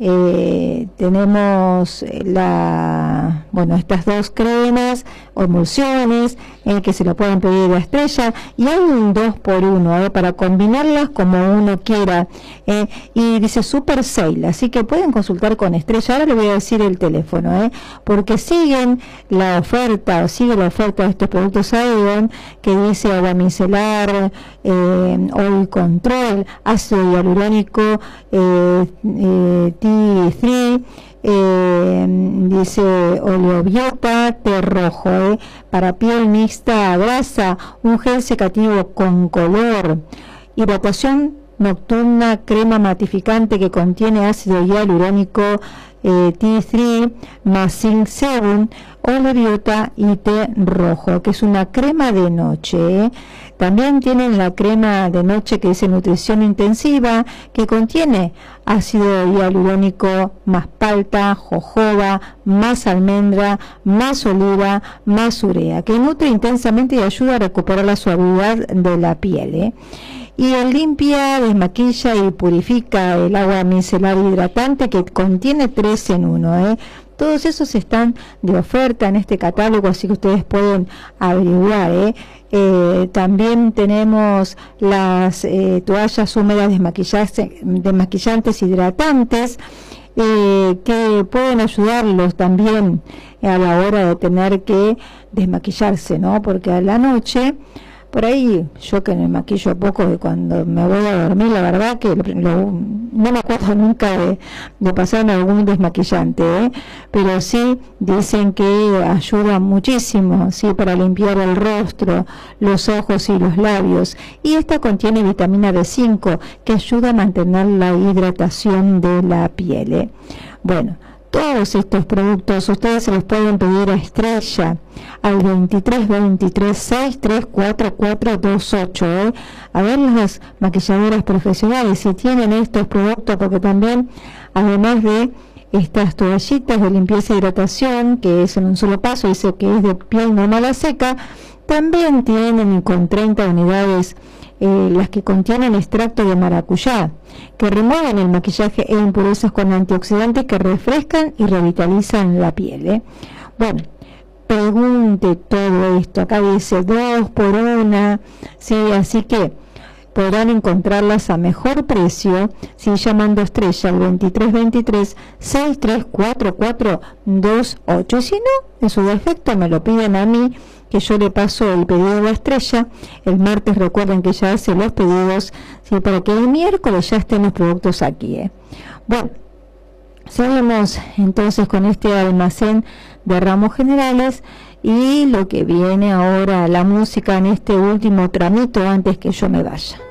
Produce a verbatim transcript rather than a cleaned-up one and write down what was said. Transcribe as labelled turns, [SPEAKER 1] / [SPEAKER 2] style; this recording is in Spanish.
[SPEAKER 1] Eh, tenemos la, bueno, estas dos cremas o emulsiones eh, que se lo pueden pedir a Estrella, y hay un dos por uno eh, para combinarlas como uno quiera, eh, y dice Super Sale, así que pueden consultar con Estrella. Ahora le voy a decir el teléfono, eh, porque siguen la oferta o sigue la oferta de estos productos Aegon, que dice agua micelar, eh, oil control, ácido hialurónico, eh, eh, T tres, eh, dice oleobiota, té rojo, eh, para piel mixta grasa, un gel secativo con color, hidratación nocturna, crema matificante que contiene ácido hialurónico, eh, T tres más Zinc Serum, oleobiota y té rojo, que es una crema de noche, eh. También tienen la crema de noche que dice nutrición intensiva, que contiene ácido hialurónico más palta, jojoba, más almendra, más oliva, más urea, que nutre intensamente y ayuda a recuperar la suavidad de la piel, ¿eh? Y el limpia, desmaquilla y purifica el agua micelar hidratante, que contiene tres en uno, ¿eh? Todos esos están de oferta en este catálogo, así que ustedes pueden averiguar, ¿eh? Eh, también tenemos las eh, toallas húmedas desmaquillantes hidratantes, eh, que pueden ayudarlos también a la hora de tener que desmaquillarse, ¿no? Porque a la noche, por ahí, yo que me maquillo poco, de cuando me voy a dormir, la verdad que lo, lo, no me acuerdo nunca de, de pasarme algún desmaquillante, ¿eh? Pero sí dicen que ayuda muchísimo, sí, para limpiar el rostro, los ojos y los labios. Y esta contiene vitamina B cinco, que ayuda a mantener la hidratación de la piel, ¿eh? Bueno, todos estos productos ustedes se los pueden pedir a Estrella al veintitrés veintitrés sesenta y tres cuarenta y cuatro veintiocho, ¿eh? A ver las maquilladoras profesionales si tienen estos productos, porque también, además de estas toallitas de limpieza e hidratación, que es en un solo paso, dice que es de piel normal a seca, también tienen con treinta unidades Eh, las que contienen extracto de maracuyá, que remueven el maquillaje e impurezas con antioxidantes que refrescan y revitalizan la piel, ¿eh? Bueno, pregunte todo esto, acá dice dos por una, sí, así que podrán encontrarlas a mejor precio si llamando a Estrella al veintitrés veintitrés sesenta y tres cuarenta y cuatro veintiocho, y si no, en su defecto me lo piden a mí, que yo le paso el pedido a Estrella. El martes recuerden que ya hace los pedidos, ¿sí? Para que el miércoles ya estén los productos aquí, ¿eh? Bueno, seguimos entonces con este almacén de ramos generales, y lo que viene ahora, la música en este último tramito antes que yo me vaya.